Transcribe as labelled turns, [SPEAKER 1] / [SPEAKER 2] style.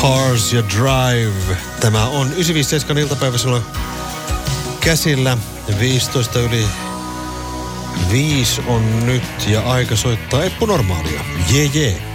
[SPEAKER 1] Cars ja Drive. Tämä on 957 iltapäivä sulla käsillä. 15 yli 5 on nyt ja aika soittaa Eppu Normaalia. Jee.